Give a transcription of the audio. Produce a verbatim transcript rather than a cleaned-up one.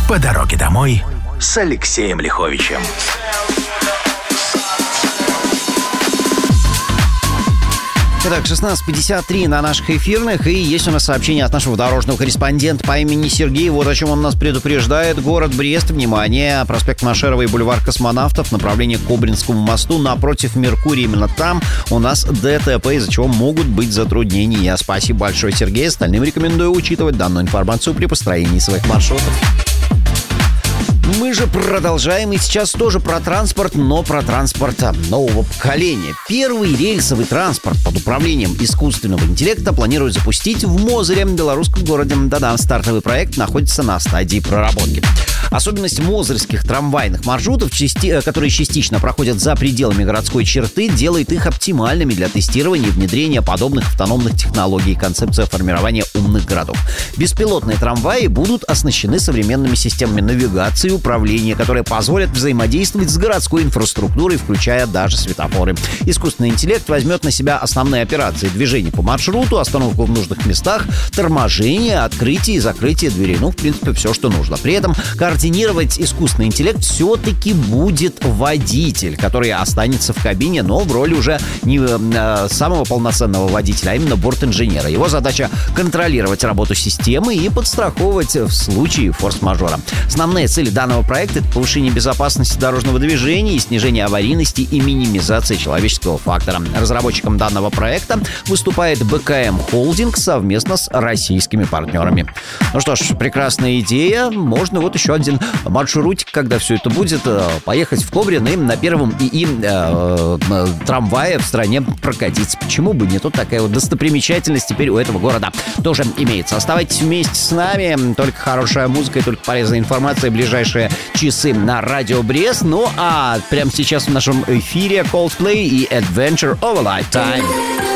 По дороге домой с Алексеем Лиховичем. Итак, шестнадцать пятьдесят три на наших эфирных, и есть у нас сообщение от нашего дорожного корреспондента по имени Сергей. Вот о чем он нас предупреждает. Город Брест, внимание, проспект Машерова и бульвар Космонавтов, направление к Кобринскому мосту, напротив Меркурия. Именно там у нас ДТП, из-за чего могут быть затруднения. Спасибо большое, Сергей. Остальным рекомендую учитывать данную информацию при построении своих маршрутов. Мы же продолжаем, и сейчас тоже про транспорт, но про транспорт нового поколения. Первый рельсовый транспорт под управлением искусственного интеллекта планируют запустить в Мозыре, белорусском городе. Да-да, стартовый проект находится на стадии проработки. Особенность мозырских трамвайных маршрутов, части, которые частично проходят за пределами городской черты, делает их оптимальными для тестирования и внедрения подобных автономных технологий. Концепция формирования умных городов. Беспилотные трамваи будут оснащены современными системами навигации и управления, которые позволят взаимодействовать с городской инфраструктурой, включая даже светофоры. Искусственный интеллект возьмет на себя основные операции: движение по маршруту, остановку в нужных местах, торможение, открытие и закрытие дверей. Ну, в принципе, все, что нужно. При этом координировать искусственный интеллект все-таки будет водитель, который останется в кабине, но в роли уже не э, самого полноценного водителя, а именно бортинженера. Его задача — контролировать работу системы и подстраховывать в случае форс-мажора. Основные цели данного проекта — это повышение безопасности дорожного движения и снижение аварийности и минимизация человеческого фактора. Разработчиком данного проекта выступает БКМ Холдинг совместно с российскими партнерами. Ну что ж, прекрасная идея. Можно вот еще один маршрутик, когда все это будет, поехать в Кобрин и на первом ИИ э, э, трамвае в стране прокатиться. Почему бы не? Тут такая вот достопримечательность теперь у этого города тоже имеется. Оставайтесь вместе с нами. Только хорошая музыка и только полезная информация. Ближайшие часы на Радио Брест. Ну а прямо сейчас в нашем эфире Coldplay и Adventure of a Lifetime.